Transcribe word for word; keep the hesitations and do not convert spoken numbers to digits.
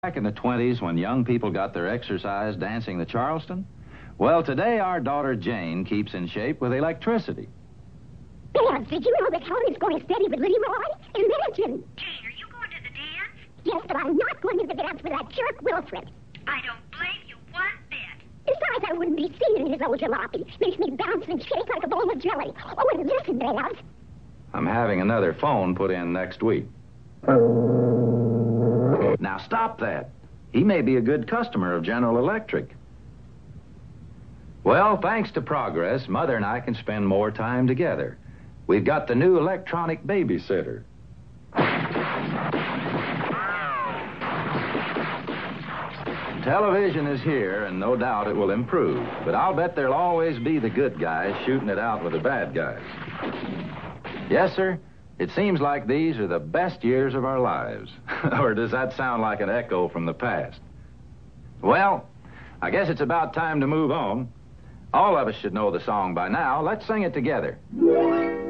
Back in the twenties, when young people got their exercise dancing the Charleston, well, today our daughter Jane keeps in shape with electricity. Dad, did you know that Holly's going steady with Leroy? Imagine! Jane, are you going to the dance? Yes, but I'm not going to the dance with that jerk Wilfred. I don't blame you one bit. Besides, I wouldn't be seen in his old jalopy. Makes me bounce and shake like a bowl of jelly. Oh, and listen, Dad. I'm having another phone put in next week. Now stop that. He may be a good customer of General Electric. Well, thanks to progress, Mother and I can spend more time together. We've got the new electronic babysitter. Television is here, and no doubt it will improve. But I'll bet there'll always be the good guys shooting it out with the bad guys. Yes, sir. It seems like these are the best years of our lives. Or does that sound like an echo from the past? Well, I guess it's about time to move on. All of us should know the song by now. Let's sing it together.